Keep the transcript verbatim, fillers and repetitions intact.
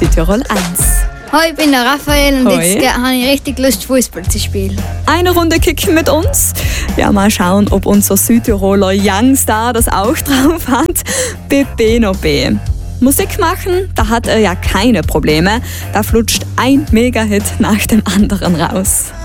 Südtirol eins. Hoi, ich bin der Raphael und Hoi. jetzt habe ich richtig Lust, Fußball zu spielen. Eine Runde kicken mit uns. Ja, mal schauen, ob unser Südtiroler Youngstar das auch drauf hat. Bebeno B. Musik machen, da hat er ja keine Probleme. Da flutscht ein Mega-Hit nach dem anderen raus.